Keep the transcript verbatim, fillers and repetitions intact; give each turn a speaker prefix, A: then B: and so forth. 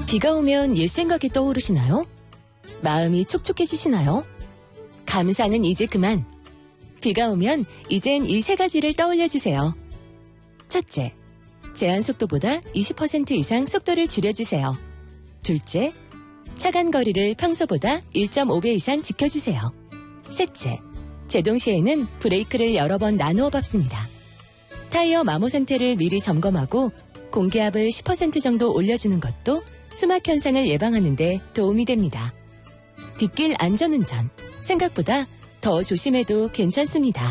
A: 비가 오면 옛 생각이 떠오르시나요? 마음이 촉촉해지시나요? 감사는 이제 그만. 비가 오면 이젠 이 세 가지를 떠올려주세요. 첫째, 제한 속도보다 이십 퍼센트 이상 속도를 줄여주세요. 둘째, 차간 거리를 평소보다 일 점 오 배 이상 지켜주세요. 셋째, 제동 시에는 브레이크를 여러 번 나누어 밟습니다. 타이어 마모 상태를 미리 점검하고 공기압을 십 퍼센트 정도 올려주는 것도 수막 현상을 예방하는 데 도움이 됩니다. 빗길 안전운전, 생각보다 더 조심해도 괜찮습니다.